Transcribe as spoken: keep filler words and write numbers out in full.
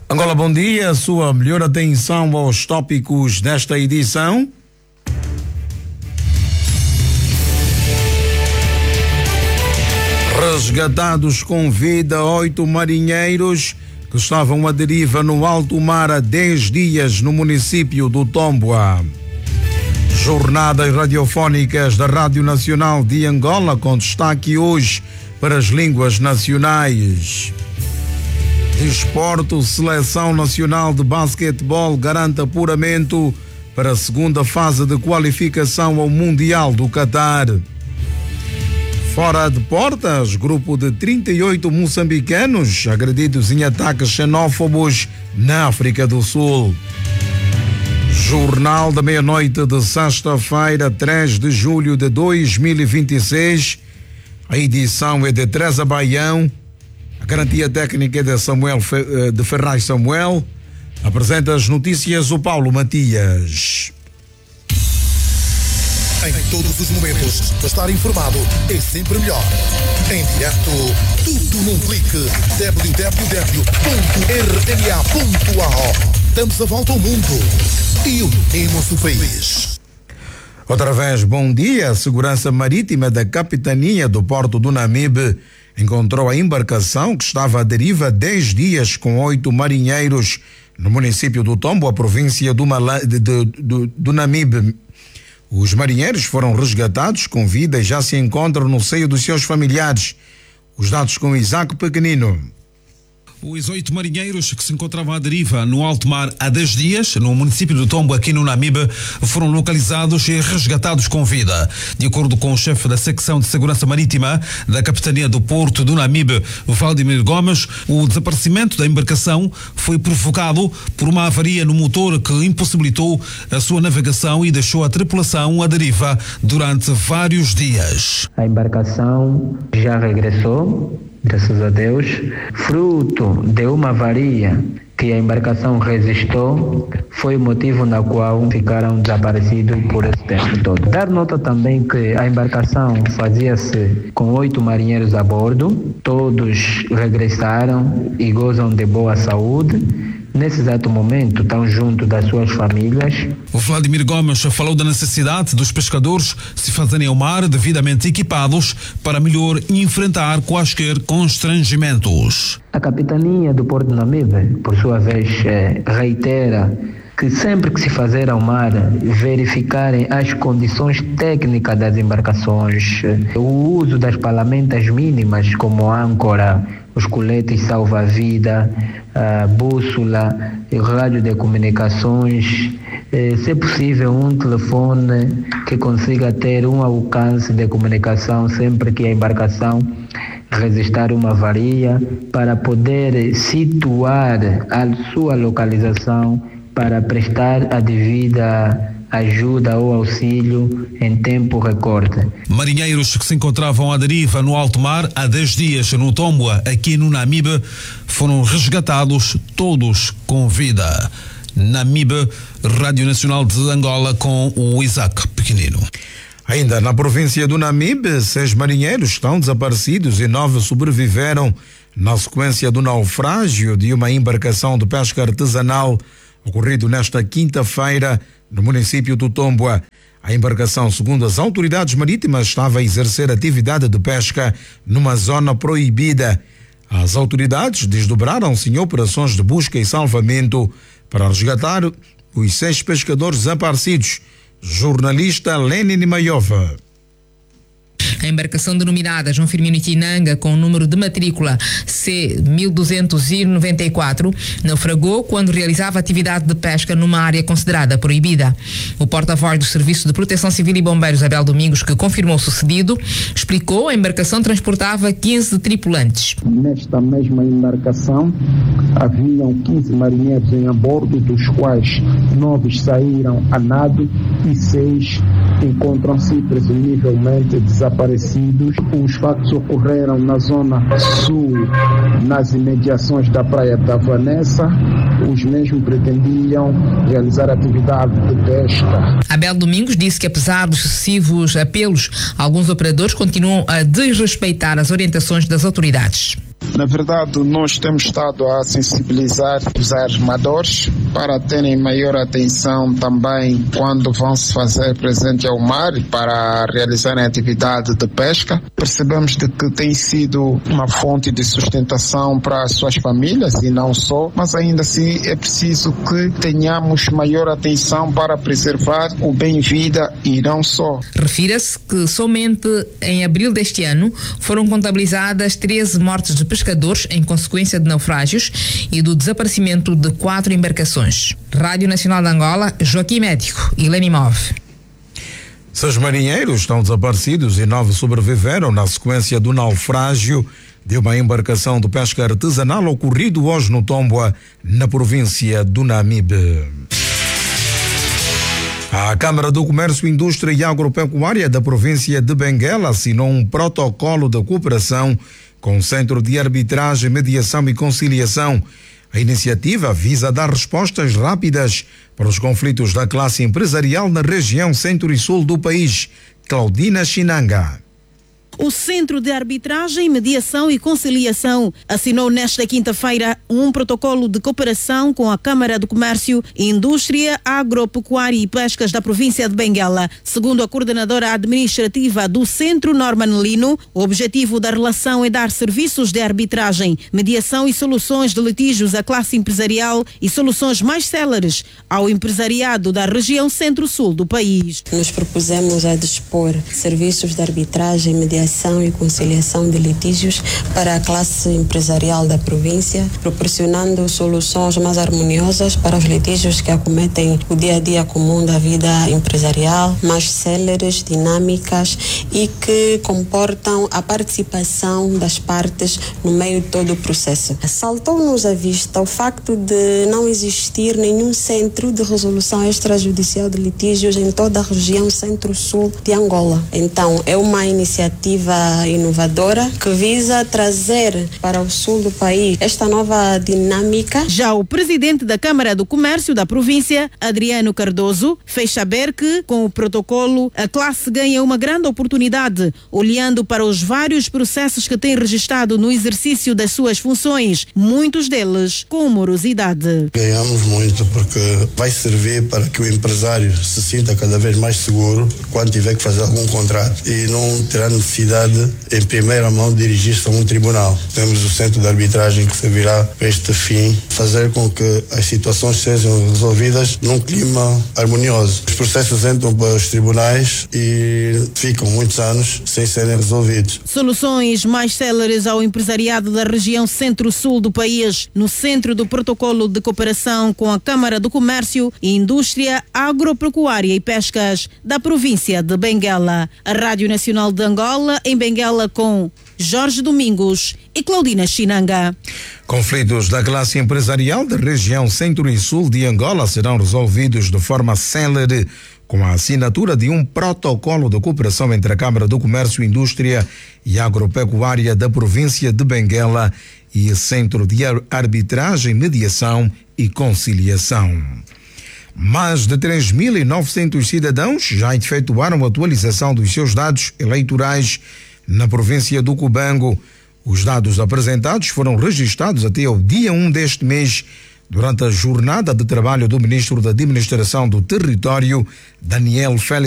Angola, bom dia. Sua melhor atenção aos tópicos desta edição. Resgatados com vida oito marinheiros que estavam à deriva no alto mar há dez dias no município do Tomboa. Jornadas radiofónicas da Rádio Nacional de Angola com destaque hoje para as línguas nacionais. Desporto, Seleção Nacional de Basquetebol garante apuramento para a segunda fase de qualificação ao Mundial do Catar. Fora de portas, grupo de trinta e oito moçambicanos agredidos em ataques xenófobos na África do Sul. Jornal da meia-noite de sexta-feira, três de julho de dois mil e vinte e seis. A edição é de Teresa Baião. A garantia técnica é de, Samuel, de Ferraz Samuel. Apresenta as notícias o Paulo Matias. Em todos os momentos, estar informado é sempre melhor. Em direto, tudo num clique. w w w ponto r n a ponto a o. Damos a volta ao mundo e unimos o país. Outra vez, bom dia. A Segurança Marítima da Capitania do Porto do Namibe encontrou a embarcação que estava à deriva há dez dias com oito marinheiros no município do Tombo, a província do, Mala, de, de, do, do Namibe. Os marinheiros foram resgatados com vida e já se encontram no seio dos seus familiares. Os dados com Isaac Pequenino. Os oito marinheiros que se encontravam à deriva no alto mar há dez dias, no município do Tombo, aqui no Namibe, foram localizados e resgatados com vida. De acordo com o chefe da secção de segurança marítima da Capitania do Porto do Namibe, Valdemir Gomes, o desaparecimento da embarcação foi provocado por uma avaria no motor que impossibilitou a sua navegação e deixou a tripulação à deriva durante vários dias. A embarcação já regressou, graças a Deus, fruto de uma avaria que a embarcação resistiu, foi o motivo na qual ficaram desaparecidos por esse tempo todo. Dar nota também que a embarcação fazia-se com oito marinheiros a bordo, todos regressaram e gozam de boa saúde. Nesse exato momento, estão junto das suas famílias. O Vladimir Gomes falou da necessidade dos pescadores se fazerem ao mar devidamente equipados para melhor enfrentar quaisquer constrangimentos. A Capitania do Porto do Namibe, por sua vez, reitera que sempre que se fazer ao mar, verificarem as condições técnicas das embarcações, o uso das palamentas mínimas como âncora, os coletes salva-vida, a bússola, o rádio de comunicações, se possível um telefone que consiga ter um alcance de comunicação sempre que a embarcação resistir uma avaria, para poder situar a sua localização para prestar a devida ajuda ou auxílio em tempo recorde. Marinheiros que se encontravam à deriva no alto mar há dez dias no Tomboa, aqui no Namibe, foram resgatados todos com vida. Namibe, Rádio Nacional de Angola, com o Isaac Pequenino. Ainda na província do Namibe, seis marinheiros estão desaparecidos e nove sobreviveram na sequência do naufrágio de uma embarcação de pesca artesanal ocorrido nesta quinta-feira no município do Tomboa. A embarcação, segundo as autoridades marítimas, estava a exercer atividade de pesca numa zona proibida. As autoridades desdobraram-se em operações de busca e salvamento para resgatar os seis pescadores desaparecidos. Jornalista Lenine Maiova. A embarcação denominada João Firmino Tinanga, com o número de matrícula C mil duzentos e noventa e quatro, naufragou quando realizava atividade de pesca numa área considerada proibida. O porta-voz do Serviço de Proteção Civil e Bombeiros, Abel Domingos, que confirmou o sucedido, explicou que a embarcação transportava quinze tripulantes. Nesta mesma embarcação haviam quinze marinheiros em a bordo, dos quais nove saíram a nado e seis encontram-se presumivelmente desaparecidos. Os fatos ocorreram na zona sul, nas imediações da praia da Vanessa. Os mesmos pretendiam realizar atividade de pesca. Abel Domingos disse que, apesar dos sucessivos apelos, alguns operadores continuam a desrespeitar as orientações das autoridades. Na verdade, nós temos estado a sensibilizar os armadores para terem maior atenção também quando vão se fazer presente ao mar para realizarem atividade de pesca. Percebemos de que tem sido uma fonte de sustentação para as suas famílias e não só, mas ainda assim é preciso que tenhamos maior atenção para preservar o bem-vida e não só. Refira-se que somente em abril deste ano foram contabilizadas treze mortes de pescadores em consequência de naufrágios e do desaparecimento de quatro embarcações. Rádio Nacional de Angola, Joaquim Médico e Leni Move. Seis marinheiros estão desaparecidos e nove sobreviveram na sequência do naufrágio de uma embarcação de pesca artesanal ocorrido hoje no Tomboa, na província do Namibe. A Câmara do Comércio, Indústria e Agropecuária da província de Benguela assinou um protocolo de cooperação com o Centro de Arbitragem, Mediação e Conciliação. A iniciativa visa dar respostas rápidas para os conflitos da classe empresarial na região centro e sul do país. Claudina Chinanga. O Centro de Arbitragem, Mediação e Conciliação assinou nesta quinta-feira um protocolo de cooperação com a Câmara do Comércio, Indústria, Agropecuária e Pescas da província de Benguela. Segundo a coordenadora administrativa do Centro, Norman Lino, o objetivo da relação é dar serviços de arbitragem, mediação e soluções de litígios à classe empresarial e soluções mais céleres ao empresariado da região centro-sul do país. Nos propusemos a dispor serviços de arbitragem, mediação e conciliação de litígios para a classe empresarial da província, proporcionando soluções mais harmoniosas para os litígios que acometem o dia a dia comum da vida empresarial, mais céleres, dinâmicas e que comportam a participação das partes no meio de todo o processo. Saltou-nos à vista o facto de não existir nenhum centro de resolução extrajudicial de litígios em toda a região centro-sul de Angola. Então, é uma iniciativa inovadora que visa trazer para o sul do país esta nova dinâmica. Já o presidente da Câmara do Comércio da província, Adriano Cardoso, fez saber que, com o protocolo, a classe ganha uma grande oportunidade, olhando para os vários processos que tem registrado no exercício das suas funções, muitos deles com morosidade. Ganhamos muito porque vai servir para que o empresário se sinta cada vez mais seguro quando tiver que fazer algum contrato e não terá necessidade em primeira mão dirigir-se a um tribunal. Temos o Centro de Arbitragem que servirá para este fim, fazer com que as situações sejam resolvidas num clima harmonioso. Os processos entram para os tribunais e ficam muitos anos sem serem resolvidos. Soluções mais céleres ao empresariado da região centro-sul do país, no centro do protocolo de cooperação com a Câmara do Comércio, Indústria, Agropecuária e Pescas da província de Benguela. A Rádio Nacional de Angola, em Benguela, com Jorge Domingos e Claudina Chinanga. Conflitos da classe empresarial da região centro e sul de Angola serão resolvidos de forma célere com a assinatura de um protocolo de cooperação entre a Câmara do Comércio, Indústria e Agropecuária da província de Benguela e o Centro de Arbitragem, Mediação e Conciliação. Mais de três mil e novecentos cidadãos já efetuaram a atualização dos seus dados eleitorais na província do Cubango. Os dados apresentados foram registrados até ao dia um deste mês, durante a jornada de trabalho do Ministro da Administração do Território, Daniel Félix